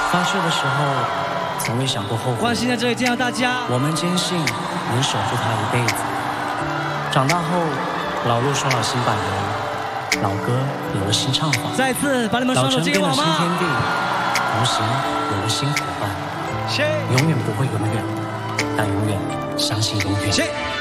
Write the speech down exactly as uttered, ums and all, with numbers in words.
发射的时候，从未想过后悔。 关心在这里见到大家， 我们坚信能守护它一辈子。长大后，老路双了新版人，老歌有了新唱法， 再次把你们双手接给我吗？ 老城变了新天地，同行有了新伙伴。永远不会永远，但永远相信永远。